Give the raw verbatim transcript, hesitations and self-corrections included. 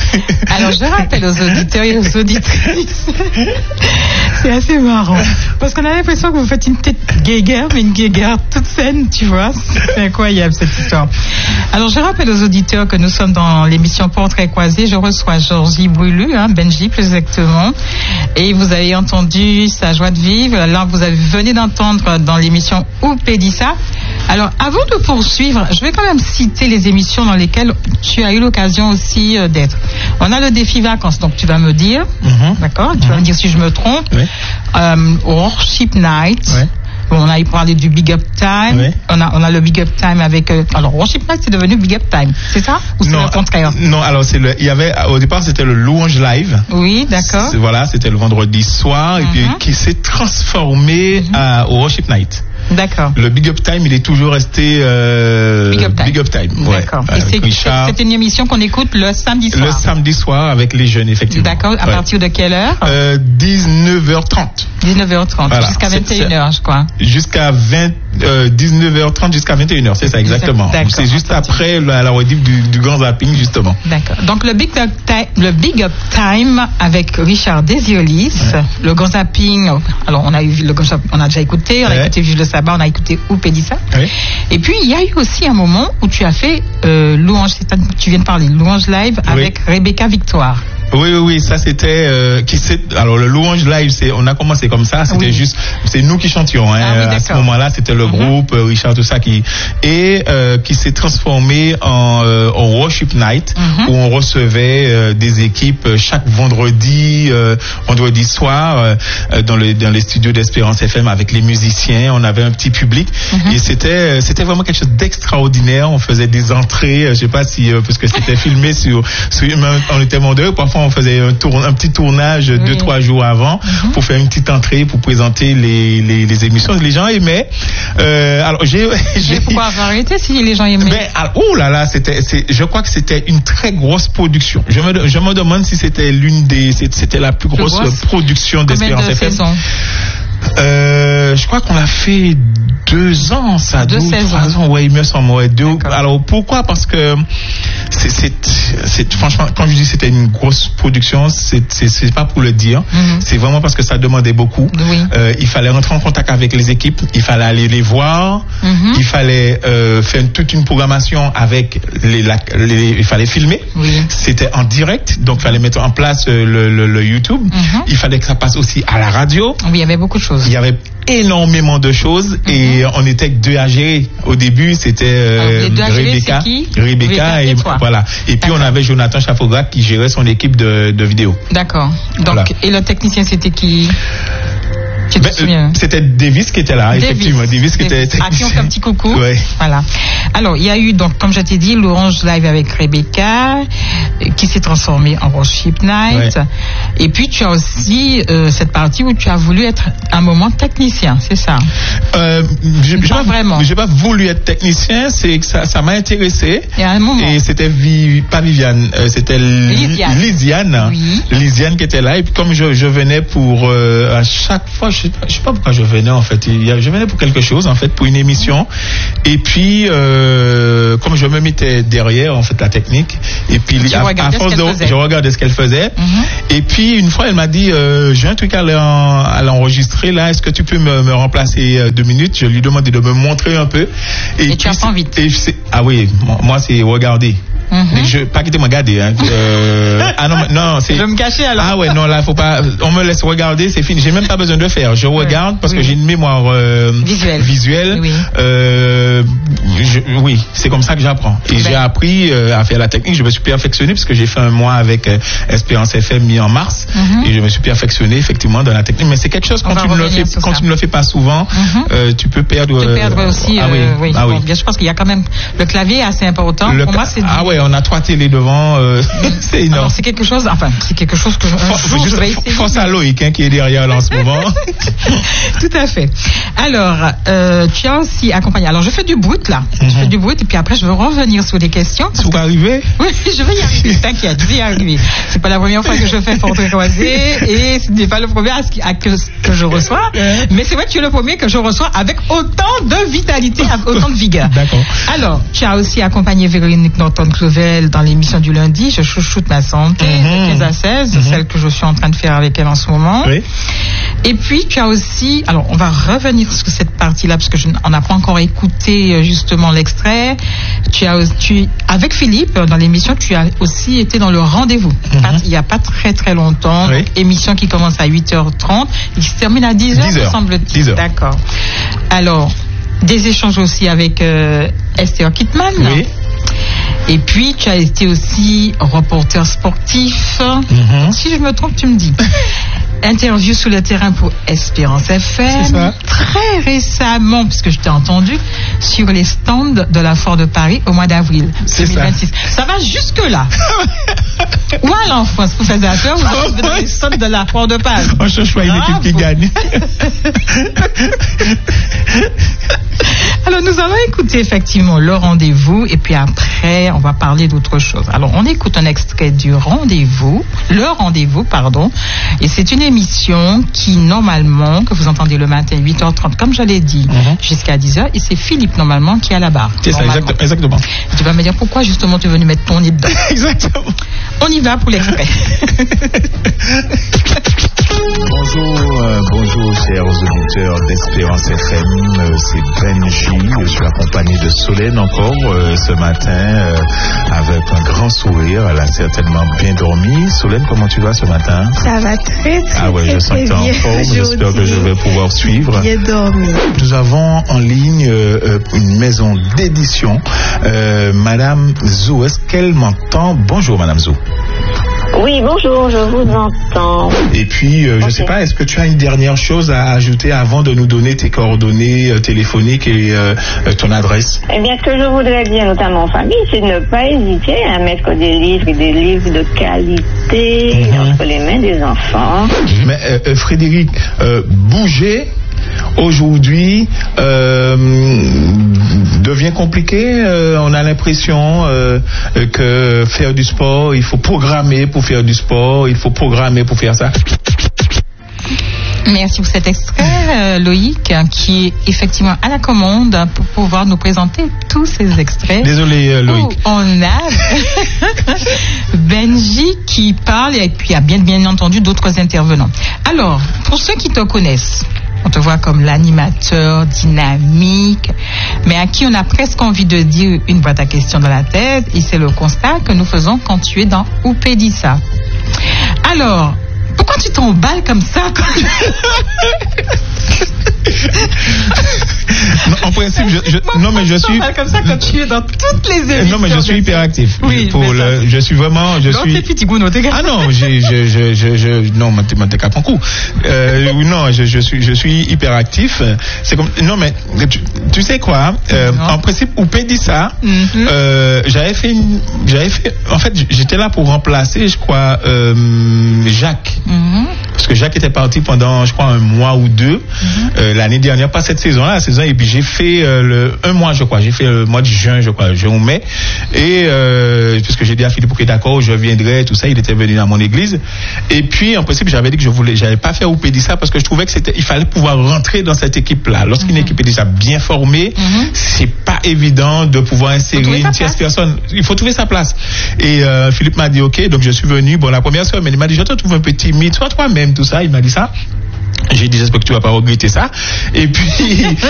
Alors, je rappelle aux auditeurs et aux auditrices, c'est assez marrant, parce qu'on a l'impression que vous faites une petite guéguerre, mais une guéguerre toute saine, tu vois. C'est incroyable, cette histoire. Alors, je rappelle aux auditeurs que nous sommes dans l'émission Portrait croisé. Je reçois Georgie Brulu, hein, Benji plus exactement, et vous avez entendu sa joie de vivre. Là, vous avez venez d'entendre dans l'émission Oupédissa. Alors, avant de poursuivre, je vais quand même citer les émissions dans lesquelles tu as eu l'occasion aussi euh, d'être. On a le défi vacances, donc tu vas me dire, mm-hmm. d'accord, tu mm-hmm. vas me dire si je me trompe. Oui. Euh, Worship Night. Oui. Bon, on a parlé du Big Up Time. Oui. On a on a le Big Up Time avec. Euh, alors, Worship Night, c'est devenu Big Up Time, c'est ça ou c'est non, le contraire? Non, alors c'est le. Il y avait au départ c'était le Louange Live. Oui, d'accord. C'est, voilà, c'était le vendredi soir mm-hmm. et puis qui s'est transformé mm-hmm. à, au Worship Night. D'accord. Le Big Up Time, il est toujours resté euh, Big Up Time. Big Up Time. Ouais. D'accord. Et c'est, Richard, c'est une émission qu'on écoute le samedi soir. Le samedi soir avec les jeunes, effectivement. D'accord. À ouais. partir de quelle heure? euh, dix-neuf heures trente. dix-neuf heures trente. Voilà. Jusqu'à vingt et une heures, je crois. Jusqu'à vingt, euh, dix-neuf heures trente jusqu'à vingt et une heures, c'est ça, exactement. D'accord. C'est juste après la, la rediff du, du grand zapping, justement. D'accord. Donc le Big Up Time, le Big Up Time avec Richard Desiolis, ouais. le grand zapping. Alors on a eu le on a déjà écouté, on a ouais. écouté Juge le Sabbat, on a écouté Oupédissa. Oui. Et puis il y a eu aussi un moment où tu as fait euh, louange, tu viens de parler louange live avec oui. Rebecca Victoire. Oui, oui, oui, ça c'était euh, qui c'est. Alors le louange live, c'est on a commencé comme ça, c'était oui. juste, c'est nous qui chantions. Hein, ah, oui, à ce moment-là, c'était le mm-hmm. groupe euh, Richard tout ça qui et euh, qui s'est transformé en, euh, en worship night mm-hmm. où on recevait euh, des équipes chaque vendredi, euh, vendredi soir euh, dans le dans les studios d'Espérance F M avec les musiciens. On avait un petit public mm-hmm. et c'était c'était vraiment quelque chose d'extraordinaire. On faisait des entrées, je sais pas si euh, parce que c'était filmé sur, sur on était vendredi, parfois on faisait un, tour, un petit tournage oui. deux, trois jours avant mm-hmm. pour faire une petite entrée, pour présenter les, les, les émissions. Les gens aimaient. Euh, alors, j'ai, j'ai... Mais pourquoi avoir arrêté si les gens aimaient? Ben, alors, oh là là, c'était, c'est, je crois que c'était une très grosse production. Je me, je me demande si c'était l'une des, c'était la plus grosse, grosse production d'Espérance F M. Euh, je crois qu'on a fait deux ans, ça, deux, deux saisons. Trois ans, ouais, il me semble, ouais, deux. Alors pourquoi? Parce que c'est, c'est, c'est, franchement, quand je dis c'était une grosse production, c'est, c'est, c'est pas pour le dire. Mm-hmm. C'est vraiment parce que ça demandait beaucoup. Oui. Euh, il fallait rentrer en contact avec les équipes, il fallait aller les voir, mm-hmm. il fallait euh, faire toute une programmation avec les, la, les, il fallait filmer. Oui. C'était en direct, donc il fallait mettre en place le, le, le YouTube. Mm-hmm. Il fallait que ça passe aussi à la radio. Oui, il y avait beaucoup de choses. Il y avait énormément de choses mm-hmm. et on était que deux à gérer. Au début, c'était euh, Alors, Rebecca, gérer, Rebecca et, et voilà. Et puis D'accord. on avait Jonathan Chafogra qui gérait son équipe de, de vidéo. D'accord. Donc voilà. Et le technicien, c'était qui? Ben, euh, c'était Davis qui était là, Davis. effectivement. Davis qui était technicien. À qui on fait un petit coucou. Ouais. Voilà. Alors, il y a eu, donc, comme je t'ai dit, l'Orange Live avec Rebecca, qui s'est transformée en Worship Night. Ouais. Et puis, tu as aussi euh, cette partie où tu as voulu être un moment technicien, c'est ça? Euh, je, pas, pas vraiment. J'ai pas voulu être technicien, c'est que ça, ça m'a intéressé. Et à un moment. Et c'était Vi, pas Viviane, euh, c'était Lisiane. Lisiane. Oui. Lisiane qui était là. Et puis, comme je, je venais pour, euh, à chaque fois, je sais pas, je sais pas pourquoi je venais en fait. Je venais pour quelque chose en fait, pour une émission. Et puis, euh, comme je me mettais derrière en fait la technique, et puis à, à force de, je regardais ce qu'elle faisait. Mm-hmm. Et puis une fois, elle m'a dit, euh, j'ai un truc à, l'en, à l'enregistrer là. Est-ce que tu peux me, me remplacer deux minutes? Je lui demandais de me montrer un peu. Et, et puis, tu apprends vite. Et ah oui, moi c'est regarder. Mm-hmm. Je pas quitter me garder hein. Euh, ah non non c'est je vais me cacher alors. Ah ouais non là faut pas, on me laisse regarder, c'est fini, j'ai même pas besoin de faire, je regarde parce oui. que j'ai une mémoire euh, visuelle, visuelle. Oui. Euh, je, oui c'est comme ça que j'apprends et ben. j'ai appris euh, à faire la technique. Je me suis perfectionné parce que j'ai fait un mois avec euh, Espérance F M mi en mars mm-hmm. et je me suis perfectionné effectivement dans la technique, mais c'est quelque chose quand tu ne le fais quand tu ne le fais pas souvent mm-hmm. euh, tu peux perdre tu peux perdre aussi ah oui, euh, oui. Ah bon, oui. Bien je pense qu'il y a quand même le clavier assez important le pour moi c'est ah ouais on a trois télés devant, euh, c'est énorme. Alors, c'est quelque chose, enfin, c'est quelque chose que je, For, jour, je vais essayer. Force à Loïc, hein, qui est derrière là en ce moment. Tout à fait. Alors, euh, tu as aussi accompagné. Alors, je fais du brut, là. Mm-hmm. Je fais du brut, et puis après, je veux revenir sur les questions. Tu vas arriver? Oui, je vais y arriver, t'inquiète, je vais y arriver. C'est pas la première fois que je fais Portrait croisé, et ce n'est pas le premier à, à que, que je reçois, mais c'est vrai que tu es le premier que je reçois avec autant de vitalité, avec autant de vigueur. D'accord. Alors, tu as aussi accompagné Véronique Norton-Closet Devel dans l'émission du lundi, Je chouchoute ma santé, mm-hmm. de quinze à seize, mm-hmm. celle que je suis en train de faire avec elle en ce moment. Oui. Et puis, tu as aussi, alors on va revenir sur cette partie-là, parce que je, on n'a pas encore écouté justement l'extrait. Tu as, tu, avec Philippe, dans l'émission, tu as aussi été dans le rendez-vous. Mm-hmm. Il n'y a pas très très longtemps. Oui. Donc, émission qui commence à huit heures trente et qui se termine à dix heures, me semble-t-il. dix heures. D'accord. Alors, des échanges aussi avec euh, Esther Kittmann. Oui. Et puis, tu as été aussi reporter sportif. Mm-hmm. Si je me trompe, tu me dis. Interview sur le terrain pour Espérance F M. C'est ça. Très récemment, puisque je t'ai entendu, sur les stands de la Foire de Paris au mois d'avril C'est deux mille vingt-six. Ça. ça va jusque-là. Ou à l'enfance, vous faites peur, vous arrivez dans les stands de la Foire de Paris. On cherche pas une équipe qui gagne. Alors, nous allons écouter effectivement le rendez-vous et puis après, on va parler d'autre chose. Alors, on écoute un extrait du rendez-vous, le rendez-vous, pardon, et c'est une émission qui, normalement, que vous entendez le matin, huit heures trente, comme je l'ai dit, mm-hmm. jusqu'à dix heures, et c'est Philippe, normalement, qui est à la barre. C'est ça, exact, exactement. Et tu vas me dire pourquoi, justement, tu es venu mettre ton nez dedans. Exactement. On y va pour l'extrait. Bonjour, euh, bonjour chers auditeurs d'Espérance F M, euh, c'est Benji, je suis accompagné de Solène encore euh, ce matin euh, avec un grand sourire, elle a certainement bien dormi. Solène, comment tu vas ce matin? Ça va très très Ah ouais, très, je sens que tu es en forme, j'espère que je vais pouvoir suivre. Bien dormi. Nous avons en ligne euh, une maison d'édition, euh, Madame Zou, est-ce qu'elle m'entend? Bonjour Madame Zou. Oui, bonjour, je vous entends. Et puis, euh, okay. je ne sais pas, est-ce que tu as une dernière chose à ajouter avant de nous donner tes coordonnées euh, téléphoniques et euh, ton adresse? Eh bien, ce que je voudrais dire, notamment en famille, c'est de ne pas hésiter à mettre des livres et des livres de qualité mm-hmm. entre les mains des enfants. Mm-hmm. Mais euh, Frédéric, euh, bouger aujourd'hui euh, devient compliqué. Euh, on a l'impression euh, que faire du sport, il faut programmer pour faire du sport, il faut programmer pour faire ça. Merci pour cet extrait, euh, Loïc, qui est effectivement à la commande pour pouvoir nous présenter tous ces extraits. Désolé, euh, Loïc. Oh, on a Benji qui parle et puis il y a bien, bien entendu d'autres intervenants. Alors, pour ceux qui te connaissent, on te voit comme l'animateur dynamique, mais à qui on a presque envie de dire une boîte à questions dans la tête, et c'est le constat que nous faisons quand tu es dans Oupédissa. Alors, pourquoi tu t'emballes comme ça quand... Non, en principe, je, je, non mais je suis comme ça quand tu es dans toutes les émissions. Non mais je suis hyperactif. Oui, pour le, je suis vraiment, je non, suis. Ah non, j'ai, je, je, je, je, non, m'en cap en coup. Euh, non, je, je suis, je suis hyperactif. C'est comme, non mais tu, tu sais quoi euh, En principe, Oupé dit ça. Mm-hmm. Euh, j'avais fait, une, j'avais fait. En fait, j'étais là pour remplacer, je crois, euh, Jacques. Mm-hmm. Parce que Jacques était parti pendant, je crois, un mois ou deux mm-hmm. euh, l'année dernière, pas cette saison-là, la saison. Et puis j'ai fait euh, le un mois, je crois. J'ai fait le mois de juin, je crois, juin ou mai. Et euh, puisque j'ai dit à Philippe, ok, d'accord, je viendrai, tout ça. Il était venu dans mon église. Et puis, en principe, j'avais dit que je voulais, j'allais pas faire Oupédissa parce que je trouvais que c'était, il fallait pouvoir rentrer dans cette équipe-là. Lorsqu'une mm-hmm. équipe est déjà bien formée, mm-hmm. c'est pas évident de pouvoir insérer une tierce personne. Il faut trouver sa place. Et euh, Philippe m'a dit, ok, donc je suis venu. Bon, la première semaine, il m'a dit, je te trouve un peu timide, sois toi-même, tout ça. Il m'a dit ça. J'ai dit, j'espère que tu vas pas regretter ça. Et puis,